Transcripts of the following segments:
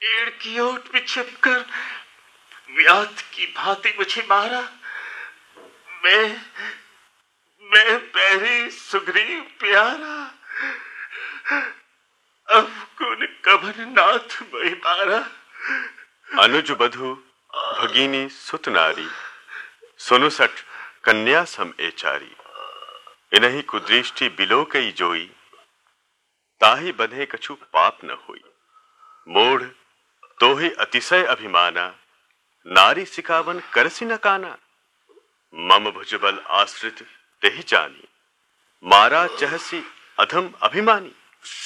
पेड़ की ओट में छिपकर व्याध की भांति मुझे मारा। मैं बैरी सुग्रीव प्यारा, अब कुन कवन नाथ मैं मारा। अनुज बधु भगिनी सुत नारी, सुनु सठ कन्या सम एचारी। इन्हीं कुदृष्टि बिलो कई जोई, ताहि बंधे कछु पाप न होई। मूढ़ तोहि अतिशय अभिमाना, नारी सिकावन करसि न काना। मम भुजबल आश्रित तेहि जानी, मारा चहसी अधम अभिमानी।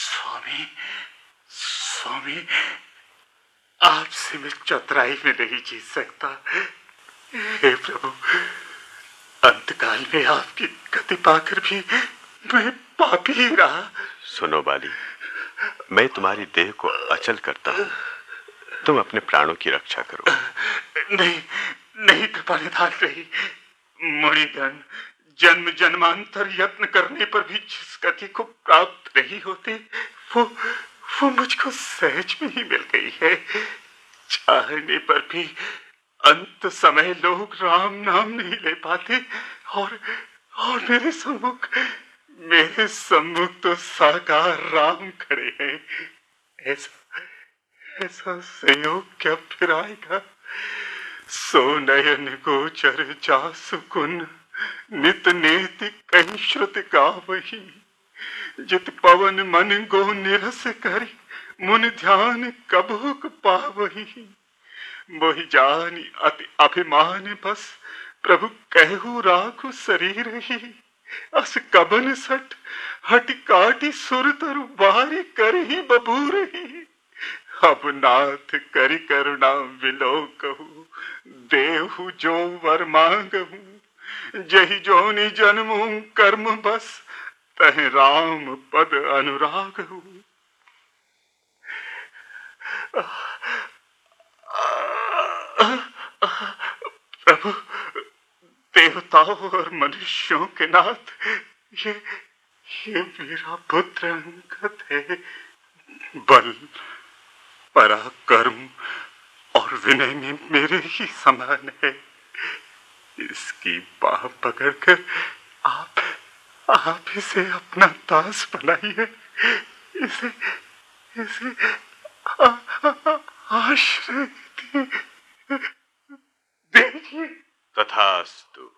स्वामी, आपसे मैं चतुराई में नहीं जीत सकता। हे प्रभु, अंतकाल में आपकी गति पाकर भी मैं पापी ही रहा। सुनो बाली, मैं तुम्हारी देह को अचल करता हूं, तुम अपने प्राणों की रक्षा करो। नहीं कृपा निधान रही। मुनिगण जन्म जन्मांतर यत्न करने पर भी जिस गति को प्राप्त नहीं होते, वो मुझको सहज में ही मिल गई है। चाहने पर भी अंत समय लोग राम नाम नहीं ले पाते, और मेरे सम्मुख तो साकार राम खड़े हैं। ऐसा संयोग क्या फिर आएगा। सो नयन गोचर जासु गुन, नित नेति कहीं श्रुति गावही। जित पवन मन गो निरस करी, मुन ध्यान कबहुक पावही। मोहि जानि अति अभिमान बस, प्रभु कहु राखु शरीर ही। अस कबन सठ हटि काटि सुर तरु, बारी करहि बबूर ही। अब नाथ करि करुणा विलो कहू, देहु जो वर मांगहूँ। जहि जोनि जन्मूँ कर्म बस, तह राम पद अनुराग हूँ। प्रभु, देवताओं और मनुष्यों के नाथ, ये मेरा पुत्र अंगद है। बल, पराक्रम और विनय में मेरे ही समान है। इसकी बाह पकड़कर आप इसे अपना दास बनाइए। इसे आश्रय दीजिए। तथास्तु।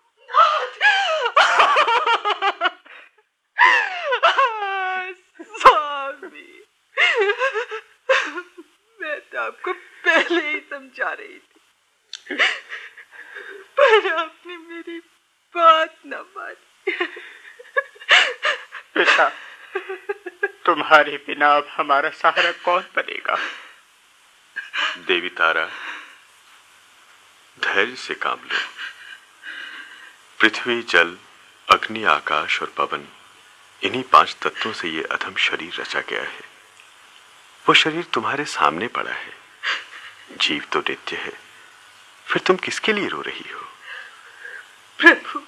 स्वामी, मैं तो आपको पहले ही समझा रही थी, पर आपने मेरी बात न मानी। पिता, तुम्हारे बिना अब हमारा सहारा कौन बनेगा। देवी तारा, धैर्य से काम लो। पृथ्वी, जल, अग्नि, आकाश और पवन, इन्हीं 5 तत्वों से ये अधम शरीर रचा गया है। वो शरीर तुम्हारे सामने पड़ा है। जीव तो नित्य है, फिर तुम किसके लिए रो रही हो। प्रभु,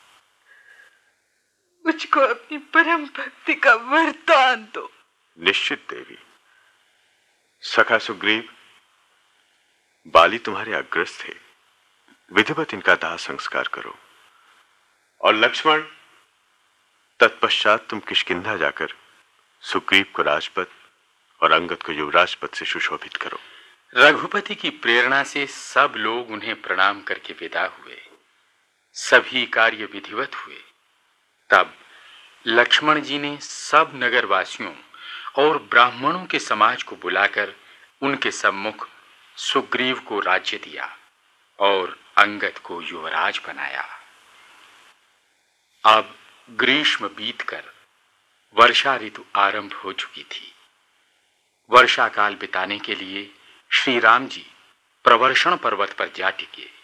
मुझको अपनी परम भक्ति का वरदान दो। निश्चित देवी। सखा सुग्रीव, बाली तुम्हारे अग्रस्त थे, विधिवत इनका दाह संस्कार करो। और लक्ष्मण, तत्पश्चात तुम किष्किंधा जाकर सुग्रीव को राजपद और अंगद को युवराज पद से सुशोभित करो। रघुपति की प्रेरणा से सब लोग उन्हें प्रणाम करके विदा हुए। सभी कार्य विधिवत हुए। तब लक्ष्मण जी ने सब नगरवासियों और ब्राह्मणों के समाज को बुलाकर उनके सम्मुख सुग्रीव को राज्य दिया और अंगद को युवराज बनाया। अब ग्रीष्म बीतकर वर्षा ऋतु आरंभ हो चुकी थी। वर्षा काल बिताने के लिए श्री राम जी प्रवर्षण पर्वत पर जा टिके।